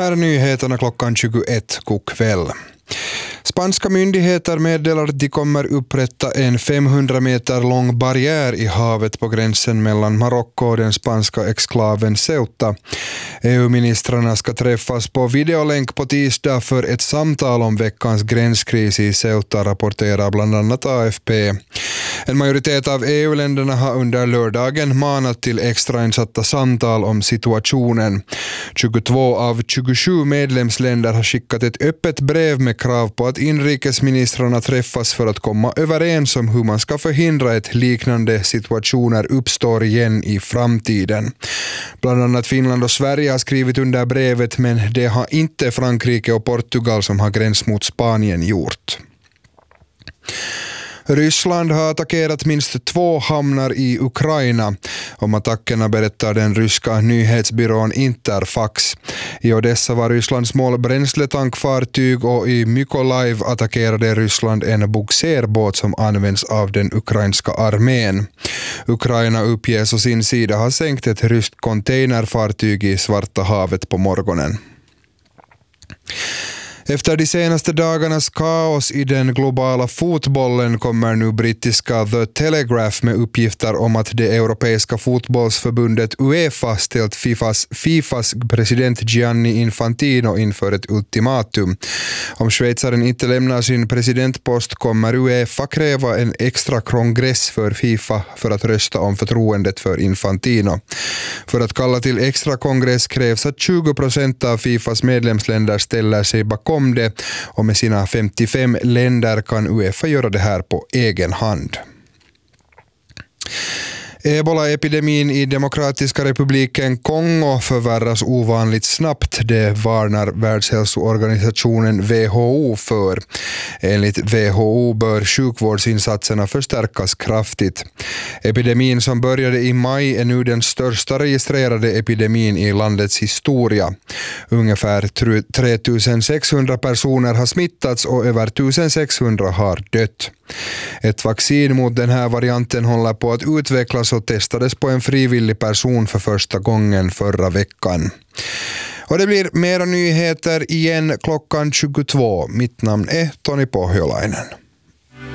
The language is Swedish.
Här är nyheterna klockan 21 god kväll. Spanska myndigheter meddelar att de kommer upprätta en 500 meter lång barriär i havet på gränsen mellan Marocko och den spanska exklaven Ceuta. EU-ministrarna ska träffas på videolänk på tisdag för ett samtal om veckans gränskris i Ceuta, rapporterar bland annat AFP. En majoritet av EU-länderna har under lördagen manat till extrainsatta samtal om situationen. 22 av 27 medlemsländer har skickat ett öppet brev med krav på att inrikesministrarna träffas för att komma överens om hur man ska förhindra att liknande situationer uppstår igen i framtiden. Bland annat Finland och Sverige har skrivit under brevet, men det har inte Frankrike och Portugal som har gräns mot Spanien gjort. Ryssland har attackerat minst 2 hamnar i Ukraina. Om attackerna berättar den ryska nyhetsbyrån Interfax. I Odessa var Rysslands mål bränsletankfartyg och i Mykolaiv attackerade Ryssland en bogserbåt som används av den ukrainska armén. Ukraina uppges å sin sida ha sänkt ett ryskt containerfartyg i Svarta havet på morgonen. Efter de senaste dagarnas kaos i den globala fotbollen kommer nu brittiska The Telegraph med uppgifter om att det europeiska fotbollsförbundet UEFA ställt Fifas president Gianni Infantino inför ett ultimatum. Om schweizaren inte lämnar sin presidentpost kommer UEFA kräva en extra kongress för Fifa för att rösta om förtroendet för Infantino. För att kalla till extra kongress krävs att 20% av Fifas medlemsländer ställer sig bakom det, och med sina 55 länder kan UEFA göra det här på egen hand. Ebola-epidemin i Demokratiska republiken Kongo förvärras ovanligt snabbt, det varnar Världshälsoorganisationen WHO för. Enligt WHO bör sjukvårdsinsatserna förstärkas kraftigt. Epidemin som började i maj är nu den största registrerade epidemin i landets historia. Ungefär 3600 personer har smittats och över 1600 har dött. Ett vaccin mot den här varianten håller på att utvecklas och testades på en frivillig person för första gången förra veckan. Och det blir mera nyheter igen klockan 22. Mitt namn är Toni Pohjolainen.